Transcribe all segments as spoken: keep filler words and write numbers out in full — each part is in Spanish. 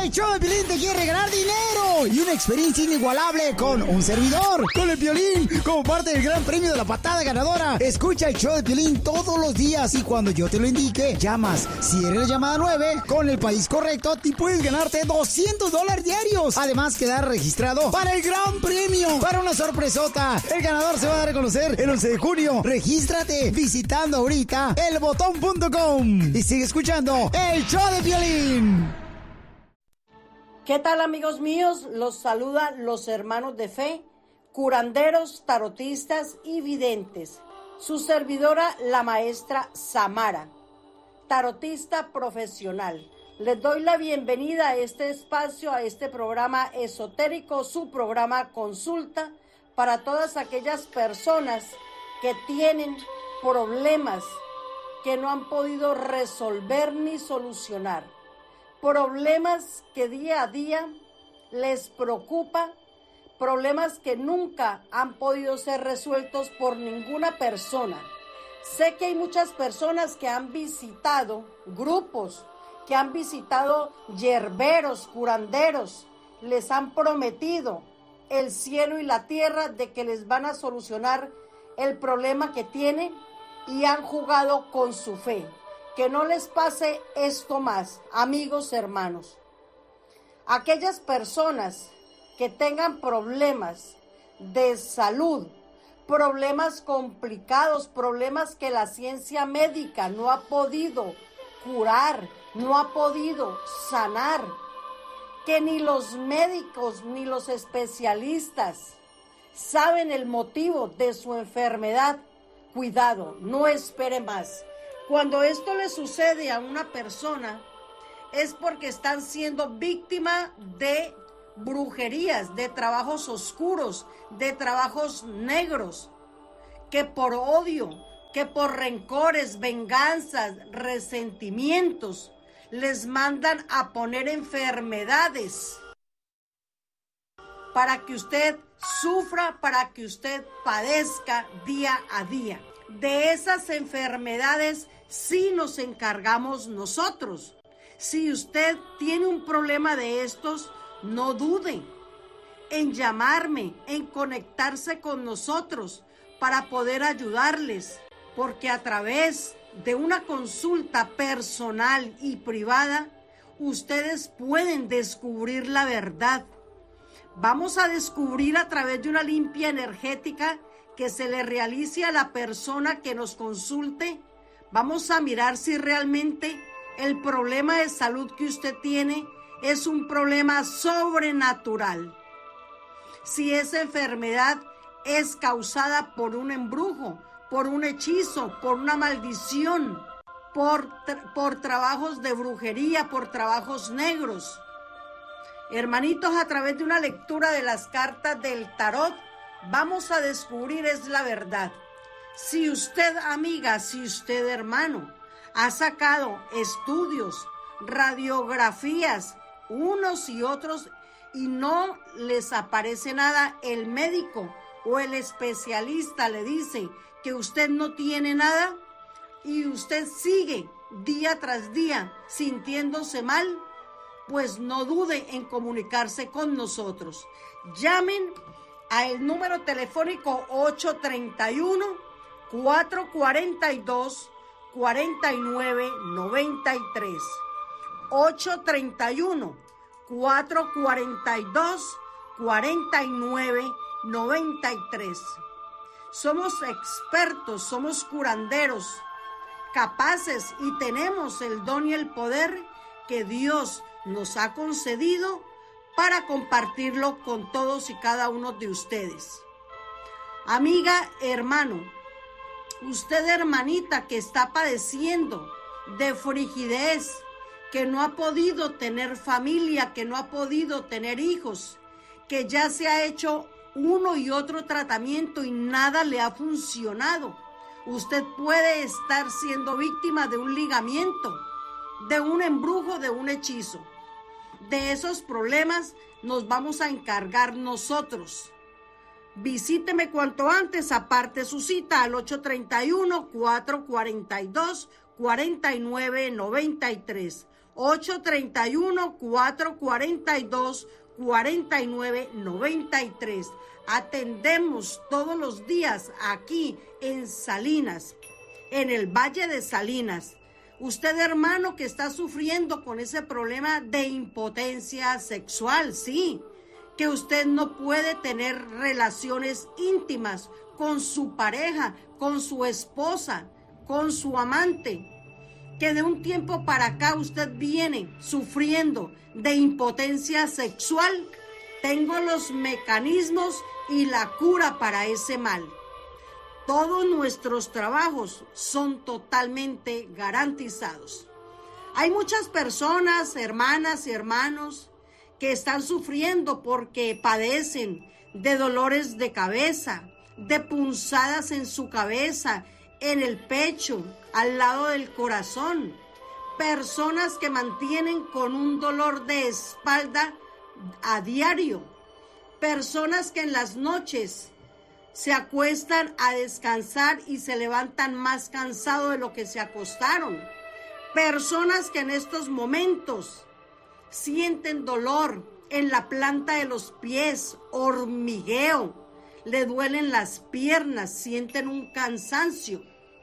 El show de Piolín te quiere regalar dinero y una experiencia inigualable con un servidor, con el Piolín, como parte del gran premio de la patada ganadora. Escucha el show de Piolín todos los días y cuando yo te lo indique, llamas. Si eres la llamada nueve, con el país correcto, te puedes ganarte doscientos dólares diarios. Además, quedar registrado para el gran premio, para una sorpresota. El ganador se va a dar a conocer el once de junio. Regístrate visitando ahorita el botón punto com y sigue escuchando el show de Piolín. ¿Qué tal, amigos míos? Los saluda los hermanos de fe, curanderos, tarotistas y videntes. Su servidora, la maestra Samara, tarotista profesional. Les doy la bienvenida a este espacio, a este programa esotérico, su programa Consulta, para todas aquellas personas que tienen problemas que no han podido resolver ni solucionar. Problemas que día a día les preocupa, problemas que nunca han podido ser resueltos por ninguna persona. Sé que hay muchas personas que han visitado grupos, que han visitado yerberos, curanderos, les han prometido el cielo y la tierra de que les van a solucionar el problema que tienen y han jugado con su fe. Que no les pase esto más, amigos, hermanos. Aquellas personas que tengan problemas de salud, problemas complicados, problemas que la ciencia médica no ha podido curar, no ha podido sanar, que ni los médicos ni los especialistas saben el motivo de su enfermedad, cuidado, no espere más. Cuando esto le sucede a una persona, es porque están siendo víctimas de brujerías, de trabajos oscuros, de trabajos negros, que por odio, que por rencores, venganzas, resentimientos, les mandan a poner enfermedades para que usted sufra, para que usted padezca día a día. De esas enfermedades sí nos encargamos nosotros. Si usted tiene un problema de estos, no dude en llamarme, en conectarse con nosotros para poder ayudarles, porque a través de una consulta personal y privada, ustedes pueden descubrir la verdad. Vamos a descubrir a través de una limpia energética que se le realice a la persona que nos consulte. Vamos a mirar si realmente el problema de salud que usted tiene es un problema sobrenatural. Si esa enfermedad es causada por un embrujo, por un hechizo, por una maldición, por, por trabajos de brujería, por trabajos negros. Hermanitos, a través de una lectura de las cartas del tarot, vamos a descubrir es la verdad. Si usted, amiga, si usted, hermano, ha sacado estudios, radiografías, unos y otros, y no les aparece nada, el médico o el especialista le dice que usted no tiene nada, y usted sigue día tras día sintiéndose mal, pues no dude en comunicarse con nosotros. Llamen al número telefónico ocho tres uno, cuatro cuatro dos, cuatro nueve nueve tres. ocho tres uno, cuatro cuatro dos, cuatro nueve nueve tres. Somos expertos, somos curanderos, capaces, y tenemos el don y el poder que Dios nos ha concedido para compartirlo con todos y cada uno de ustedes. Amiga, hermano, usted, hermanita, que está padeciendo de frigidez, que no ha podido tener familia, que no ha podido tener hijos, que ya se ha hecho uno y otro tratamiento y nada le ha funcionado. Usted puede estar siendo víctima de un ligamiento, de un embrujo, de un hechizo. De esos problemas nos vamos a encargar nosotros. Visíteme cuanto antes, aparte su cita al ocho tres uno, cuatro cuatro dos, cuatro nueve nueve tres. ocho tres uno, cuatro cuatro dos, cuatro nueve nueve tres. Atendemos todos los días aquí en Salinas, en el Valle de Salinas. Usted, hermano, que está sufriendo con ese problema de impotencia sexual, sí, que usted no puede tener relaciones íntimas con su pareja, con su esposa, con su amante, que de un tiempo para acá usted viene sufriendo de impotencia sexual. Tengo los mecanismos y la cura para ese mal. Todos nuestros trabajos son totalmente garantizados. Hay muchas personas, hermanas y hermanos, que están sufriendo porque padecen de dolores de cabeza, de punzadas en su cabeza, en el pecho, al lado del corazón. Personas que mantienen con un dolor de espalda a diario. Personas que en las noches se acuestan a descansar y se levantan más cansados de lo que se acostaron. Personas que en estos momentos sienten dolor en la planta de los pies, hormigueo, le duelen las piernas, sienten un cansancio.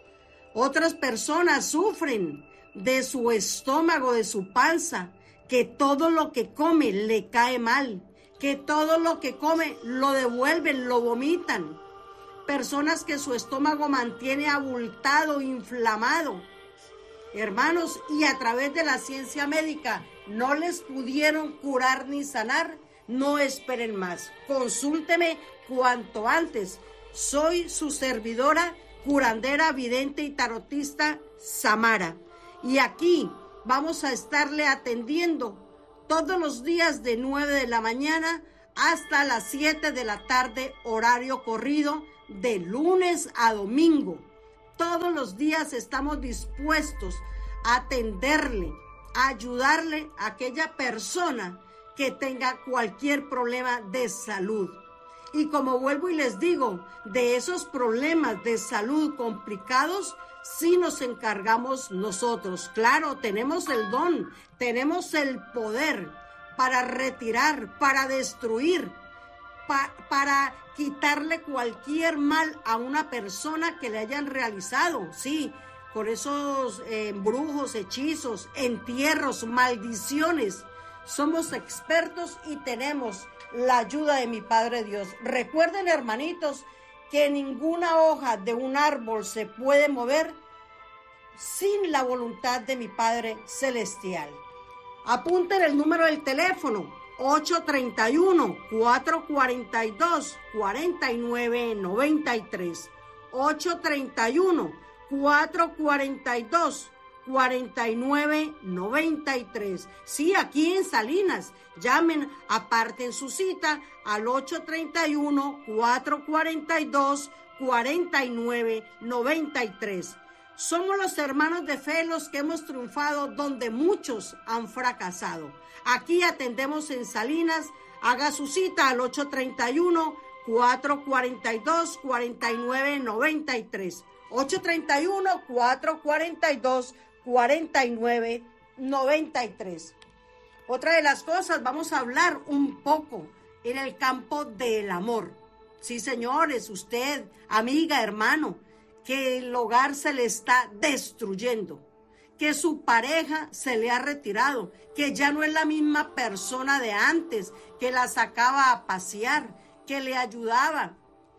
Otras personas sufren de su estómago, de su panza, que todo lo que come le cae mal, que todo lo que come lo devuelven, lo vomitan. Personas que su estómago mantiene abultado, inflamado. Hermanos, y a través de la ciencia médica no les pudieron curar ni sanar, no esperen más. Consúlteme cuanto antes. Soy su servidora, curandera, vidente y tarotista Samara. Y aquí vamos a estarle atendiendo todos los días de nueve de la mañana hasta las siete de la tarde, horario corrido, de lunes a domingo. Todos los días estamos dispuestos a atenderle, a ayudarle a aquella persona que tenga cualquier problema de salud. Y como vuelvo y les digo, de esos problemas de salud complicados, sí nos encargamos nosotros. Claro, tenemos el don, tenemos el poder para retirar, para destruir, pa- para quitarle cualquier mal a una persona que le hayan realizado, sí, con esos eh, brujos, hechizos, entierros, maldiciones. Somos expertos y tenemos la ayuda de mi Padre Dios. Recuerden, hermanitos, que ninguna hoja de un árbol se puede mover sin la voluntad de mi Padre Celestial. Apunten el número del teléfono, ocho tres uno, cuatro cuatro dos, cuatro nueve nueve tres. ocho tres uno, cuatro cuatro dos, cuatro nueve nueve tres. Sí, aquí en Salinas. Llamen, aparten su cita al ocho tres uno, cuatro cuatro dos, cuatro nueve nueve tres. Somos los hermanos de fe los que hemos triunfado donde muchos han fracasado. Aquí atendemos en Salinas. Haga su cita al ocho tres uno, cuatro cuatro dos, cuatro nueve nueve tres. ocho tres uno, cuatro cuatro dos, cuatro nueve nueve tres. Otra de las cosas, vamos a hablar un poco en el campo del amor. Sí, señores, usted, amiga, hermano, que el hogar se le está destruyendo, que su pareja se le ha retirado, que ya no es la misma persona de antes, que la sacaba a pasear, que le ayudaba.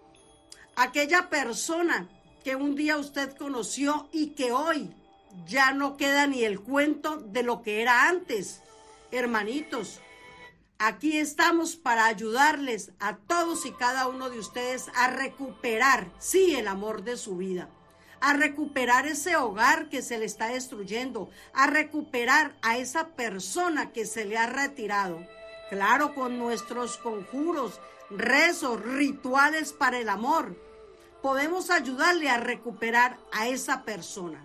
Aquella persona que un día usted conoció y que hoy ya no queda ni el cuento de lo que era antes. Hermanitos, aquí estamos para ayudarles a todos y cada uno de ustedes a recuperar, sí, el amor de su vida, a recuperar ese hogar que se le está destruyendo, a recuperar a esa persona que se le ha retirado. Claro, con nuestros conjuros, rezos, rituales para el amor, podemos ayudarle a recuperar a esa persona.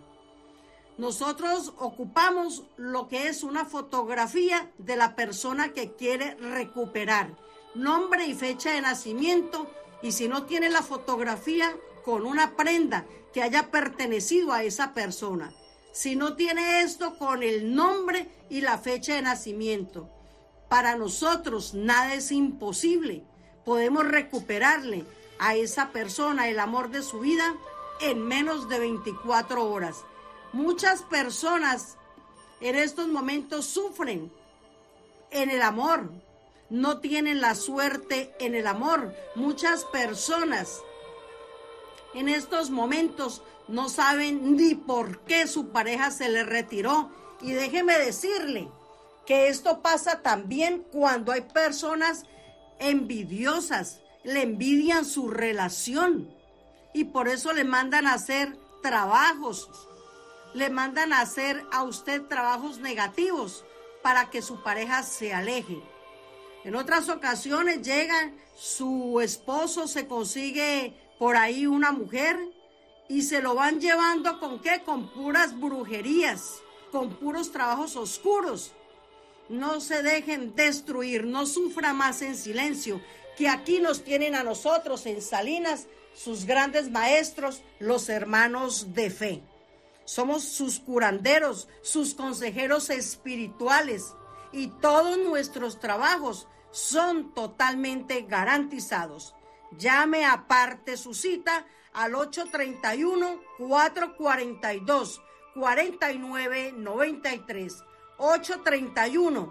Nosotros ocupamos lo que es una fotografía de la persona que quiere recuperar, nombre y fecha de nacimiento, y si no tiene la fotografía, con una prenda que haya pertenecido a esa persona. si no tiene esto con el nombre y la fecha de nacimiento. Para nosotros nada es imposible. Podemos recuperarle a esa persona el amor de su vida en menos de veinticuatro horas. Muchas personas en estos momentos sufren en el amor, no tienen la suerte en el amor. Muchas personas en estos momentos no saben ni por qué su pareja se le retiró. Y déjeme decirle que esto pasa también cuando hay personas envidiosas, le envidian su relación y por eso le mandan a hacer trabajos, le mandan a hacer a usted trabajos negativos para que su pareja se aleje. En otras ocasiones llega su esposo, se consigue por ahí una mujer y se lo van llevando ¿con qué? Con puras brujerías, con puros trabajos oscuros. No se dejen destruir, no sufra más en silencio, que aquí nos tienen a nosotros en Salinas, sus grandes maestros, los hermanos de fe. Somos sus curanderos, sus consejeros espirituales y todos nuestros trabajos son totalmente garantizados. Llame aparte su cita al ocho tres uno, cuatro cuatro dos, cuatro nueve nueve tres. ocho tres uno,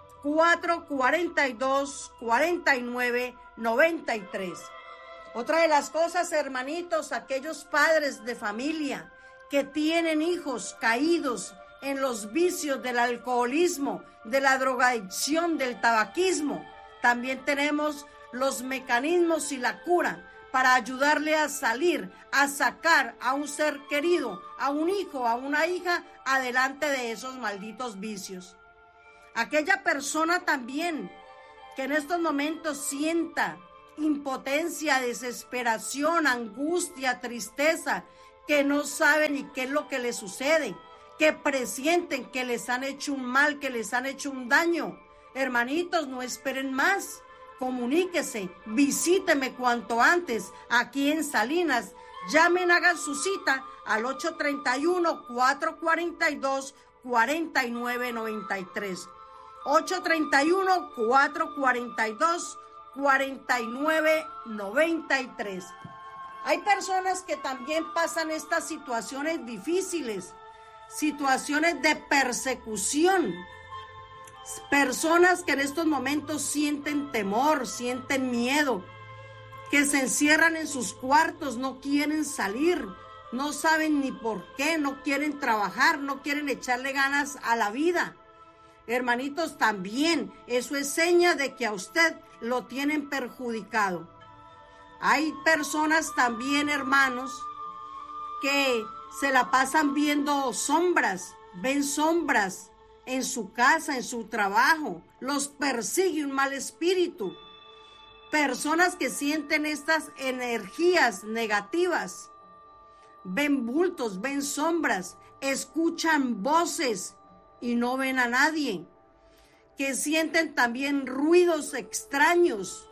cuatro cuatro dos, cuatro nueve nueve tres. Otra de las cosas, hermanitos, aquellos padres de familia que tienen hijos caídos en los vicios del alcoholismo, de la drogadicción, del tabaquismo, también tenemos los mecanismos y la cura para ayudarle a salir, a sacar a un ser querido, a un hijo, a una hija, adelante de esos malditos vicios. Aquella persona también que en estos momentos sienta impotencia, desesperación, angustia, tristeza, que no sabe ni qué es lo que le sucede, que presienten que les han hecho un mal, que les han hecho un daño. Hermanitos, no esperen más. Comuníquese, visíteme cuanto antes aquí en Salinas. Llamen, hagan su cita al ocho tres uno, cuatro cuatro dos, cuatro nueve nueve tres. ocho tres uno, cuatro cuatro dos, cuatro nueve nueve tres. Hay personas que también pasan estas situaciones difíciles, situaciones de persecución. Personas que en estos momentos sienten temor, sienten miedo, que se encierran en sus cuartos, no quieren salir, no saben ni por qué, no quieren trabajar, no quieren echarle ganas a la vida. Hermanitos, también eso es seña de que a usted lo tienen perjudicado. Hay personas también, hermanos, que se la pasan viendo sombras, ven sombras en su casa, en su trabajo, los persigue un mal espíritu. Personas que sienten estas energías negativas, ven bultos, ven sombras, escuchan voces y no ven a nadie, que sienten también ruidos extraños,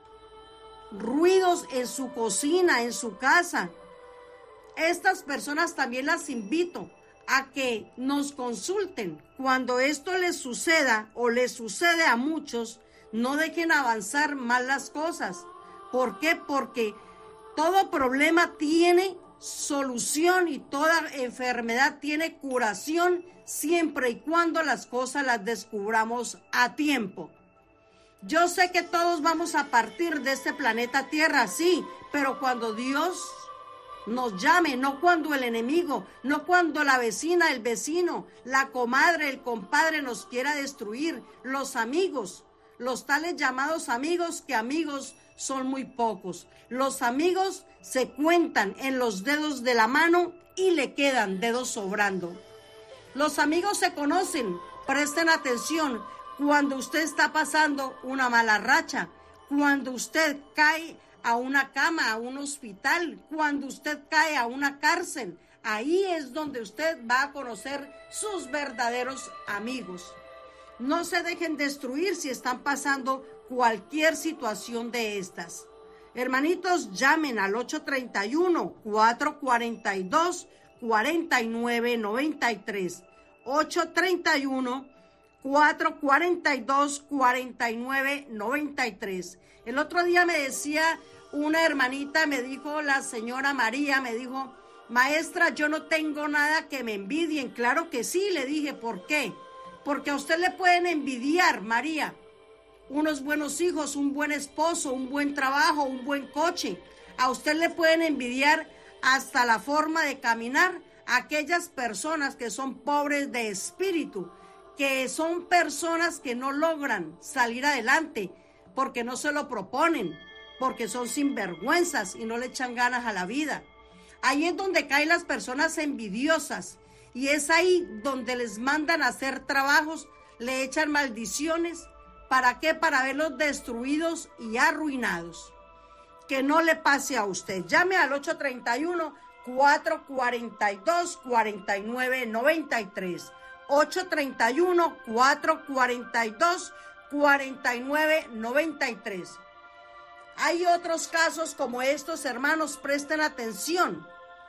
ruidos en su cocina, en su casa. Estas personas también las invito a que nos consulten. Cuando esto les suceda o les sucede a muchos, no dejen avanzar mal las cosas. ¿Por qué? Porque todo problema tiene solución y toda enfermedad tiene curación siempre y cuando las cosas las descubramos a tiempo. Yo sé que todos vamos a partir de este planeta Tierra, sí, pero cuando Dios nos llame, no cuando el enemigo, no cuando la vecina, el vecino, la comadre, el compadre nos quiera destruir, los amigos, los tales llamados amigos, que amigos son muy pocos. Los amigos se cuentan en los dedos de la mano y le quedan dedos sobrando. Los amigos se conocen, presten atención, cuando usted está pasando una mala racha, cuando usted cae a una cama, a un hospital, cuando usted cae a una cárcel, ahí es donde usted va a conocer sus verdaderos amigos. No se dejen destruir si están pasando cualquier situación de estas. Hermanitos, llamen al ocho tres uno, cuatro cuatro dos, cuarenta y nueve, noventa y tres. ocho treinta y uno, cuatro cuarenta y dos, cuarenta y nueve, noventa y tres. El otro día me decía una hermanita, me dijo la señora María, me dijo, maestra, yo no tengo nada que me envidien. Claro que sí, le dije, ¿por qué? Porque a usted le pueden envidiar, María, unos buenos hijos, un buen esposo, un buen trabajo, un buen coche. A usted le pueden envidiar hasta la forma de caminar aquellas personas que son pobres de espíritu, que son personas que no logran salir adelante porque no se lo proponen, porque son sinvergüenzas y no le echan ganas a la vida. Ahí es donde caen las personas envidiosas y es ahí donde les mandan a hacer trabajos, le echan maldiciones. ¿Para qué? Para verlos destruidos y arruinados. Que no le pase a usted. Llame al ocho treinta y uno, cuatro cuarenta y dos, cuarenta y nueve, noventa y tres. ocho treinta y uno, cuatro cuarenta y dos, cuarenta y nueve, noventa y tres. Hay otros casos como estos, hermanos, presten atención.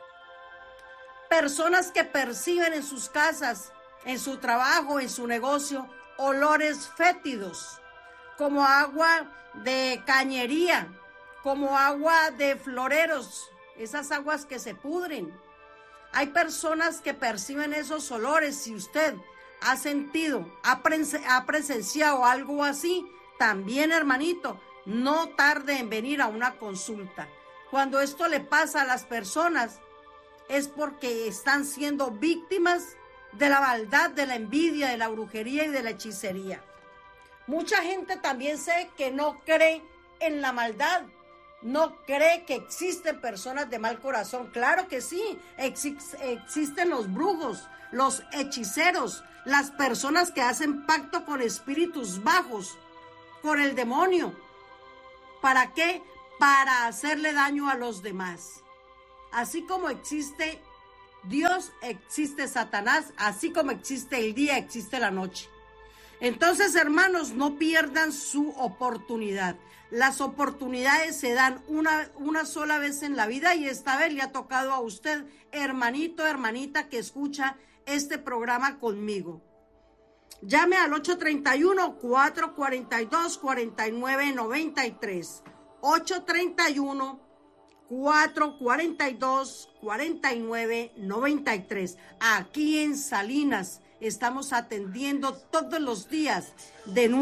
Personas que perciben en sus casas, en su trabajo, en su negocio, olores fétidos, como agua de cañería, como agua de floreros, esas aguas que se pudren. Hay personas que perciben esos olores. Si usted ha sentido, ha, pres- ha presenciado algo así, también, hermanito, no tarde en venir a una consulta. Cuando esto le pasa a las personas, es porque están siendo víctimas de la maldad, de la envidia, de la brujería y de la hechicería. Mucha gente también sé que no cree en la maldad, no cree que existen personas de mal corazón. Claro que sí, exi- existen los brujos, los hechiceros, las personas que hacen pacto con espíritus bajos, con el demonio. ¿Para qué? Para hacerle daño a los demás. Así como existe Dios, existe Satanás, así como existe el día, existe la noche. Entonces, hermanos, no pierdan su oportunidad. Las oportunidades se dan una, una sola vez en la vida y esta vez le ha tocado a usted, hermanito, hermanita, que escucha este programa conmigo. Llame al ocho treinta y uno, cuatro cuarenta y dos, cuarenta y nueve, noventa y tres. ocho treinta y uno, cuatro cuarenta y dos, cuarenta y nueve, noventa y tres. Aquí en Salinas estamos atendiendo todos los días de